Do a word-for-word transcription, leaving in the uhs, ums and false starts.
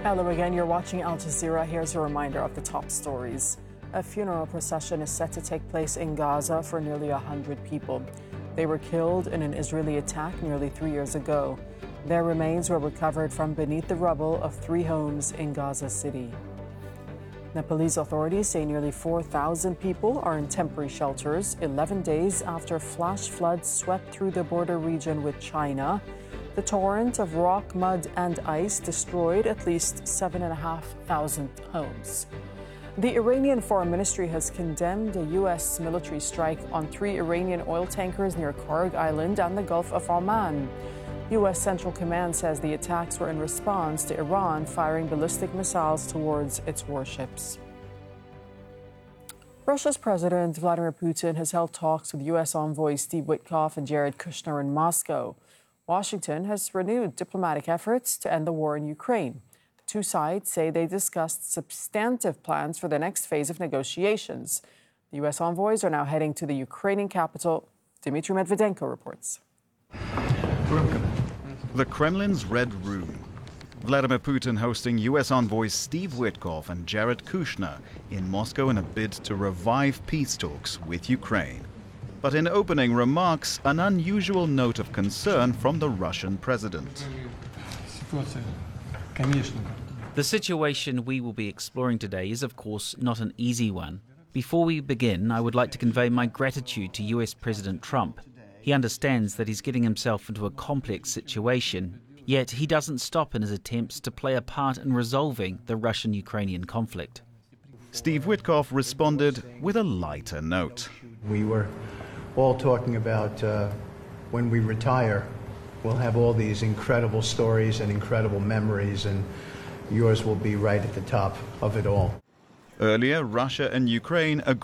Hello again, you're watching Al Jazeera. Here's a reminder of the top stories. A funeral procession is set to take place in Gaza for nearly one hundred people. They were killed in an Israeli attack nearly three years ago. Their remains were recovered from beneath the rubble of three homes in Gaza City. Nepalese authorities say nearly four thousand people are in temporary shelters eleven days after flash floods swept through the border region with China. The torrent of rock, mud, and ice destroyed at least seven thousand five hundred homes. The Iranian Foreign Ministry has condemned a U S military strike on three Iranian oil tankers near Karg Island and the Gulf of Oman. U S Central Command says the attacks were in response to Iran firing ballistic missiles towards its warships. Russia's President Vladimir Putin has held talks with U S envoys Steve Witkoff and Jared Kushner in Moscow. Washington has renewed diplomatic efforts to end the war in Ukraine. The two sides say they discussed substantive plans for the next phase of negotiations. The U S envoys are now heading to the Ukrainian capital. Dmitry Medvedenko reports. The Kremlin's Red Room. Vladimir Putin hosting U S envoys Steve Witkoff and Jared Kushner in Moscow in a bid to revive peace talks with Ukraine. But in opening remarks, an unusual note of concern from the Russian president. The situation we will be exploring today is, of course, not an easy one. Before we begin, I would like to convey my gratitude to U S President Trump. He understands that he's getting himself into a complex situation, yet he doesn't stop in his attempts to play a part in resolving the Russian-Ukrainian conflict. Steve Witkoff responded with a lighter note. We were all talking about uh, when we retire, we'll have all these incredible stories and incredible memories, and yours will be right at the top of it all. Earlier, Russia and Ukraine agreed